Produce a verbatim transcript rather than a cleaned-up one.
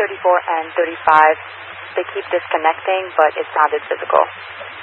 thirty-four and thirty-five, they keep disconnecting, but it sounded physical.